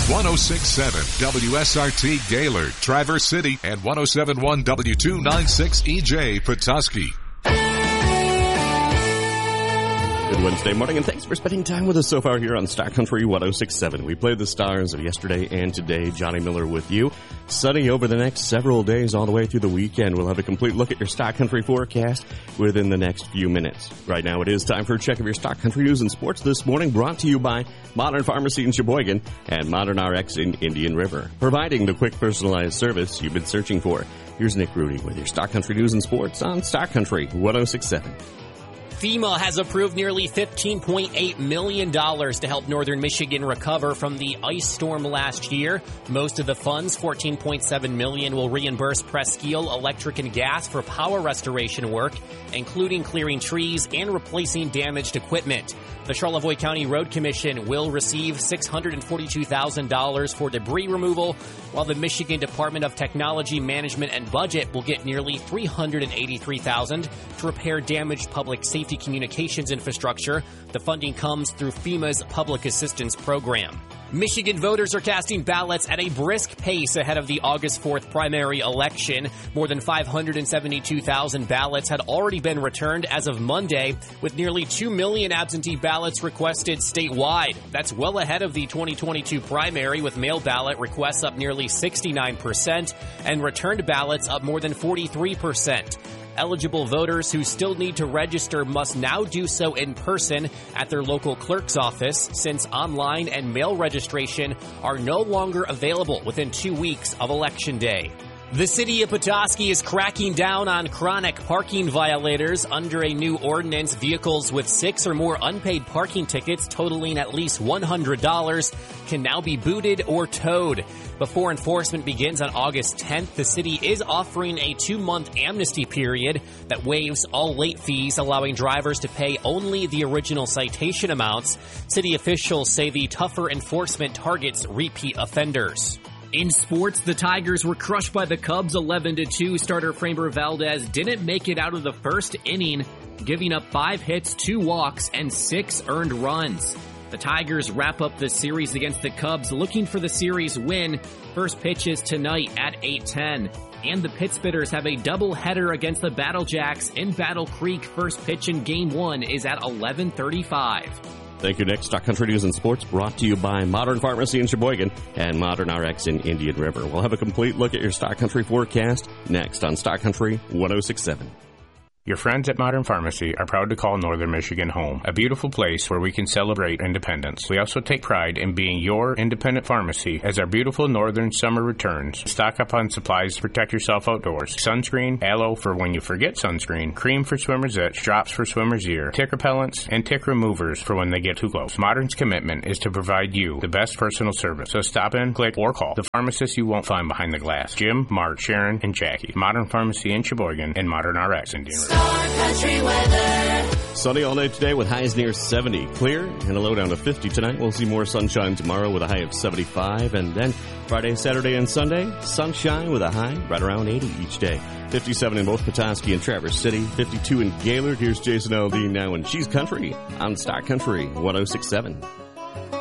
106.7 WSRT Gaylord, Traverse City, and 107.1 W296 EJ Petoskey. Good Wednesday morning, and thanks for spending time with us so far here on Star Country 106.7. We played the stars of yesterday and today. Johnny Miller with you. Sunny over the next several days all the way through the weekend. We'll have a complete look at your Star Country forecast within the next few minutes. Right now it is time for a check of your Star Country news and sports this morning, brought to you by Modern Pharmacy in Sheboygan and Modern RX in Indian River, providing the quick personalized service you've been searching for. Here's Nick Rudy with your Star Country news and sports on Star Country 106.7. FEMA has approved nearly $15.8 million to help northern Michigan recover from the ice storm last year. Most of the funds, $14.7 million, will reimburse Presqu'île Electric and Gas for power restoration work, including clearing trees and replacing damaged equipment. The Charlevoix County Road Commission will receive $642,000 for debris removal, while the Michigan Department of Technology Management and Budget will get nearly $383,000 to repair damaged public safety communications infrastructure. The funding comes through FEMA's Public Assistance Program. Michigan voters are casting ballots at a brisk pace ahead of the August 4th primary election. More than 572,000 ballots had already been returned as of Monday, with nearly 2 million absentee ballots requested statewide. That's well ahead of the 2022 primary, with mail ballot requests up nearly 69% and returned ballots up more than 43%. Eligible voters who still need to register must now do so in person at their local clerk's office, since online and mail registration are no longer available within 2 weeks of Election Day. The city of Petoskey is cracking down on chronic parking violators. Under a new ordinance, vehicles with 6 or more unpaid parking tickets totaling at least $100 can now be booted or towed. Before enforcement begins on August 10th, the city is offering a 2-month amnesty period that waives all late fees, allowing drivers to pay only the original citation amounts. City officials say the tougher enforcement targets repeat offenders. In sports, the Tigers were crushed by the Cubs 11-2. Starter Framber Valdez didn't make it out of the first inning, giving up 5 hits, 2 walks, and 6 earned runs. The Tigers wrap up the series against the Cubs, looking for the series win. First pitch is tonight at 8:10. And the Pittsburghers have a doubleheader against the Battle Jacks in Battle Creek. First pitch in Game 1 is at 11:35. Thank you, Nick. Star Country News and Sports brought to you by Modern Pharmacy in Sheboygan and Modern RX in Indian River. We'll have a complete look at your Star Country forecast next on Star Country 106.7. Your friends at Modern Pharmacy are proud to call Northern Michigan home, a beautiful place where we can celebrate independence. We also take pride in being your independent pharmacy as our beautiful northern summer returns. Stock up on supplies to protect yourself outdoors. Sunscreen, aloe for when you forget sunscreen, cream for swimmer's itch, drops for swimmer's ear, tick repellents, and tick removers for when they get too close. Modern's commitment is to provide you the best personal service. So stop in, click, or call the pharmacists you won't find behind the glass. Jim, Mark, Sharon, and Jackie. Modern Pharmacy in Sheboygan and Modern RX in Dean River. Country weather. Sunny all night today with highs near 70. Clear and a low down to 50 tonight. We'll see more sunshine tomorrow with a high of 75. And then Friday, Saturday, and Sunday, sunshine with a high right around 80 each day. 57 in both Petoskey and Traverse City. 52 in Gaylord. Here's Jason Aldean now in She's Country on Star Country 106.7.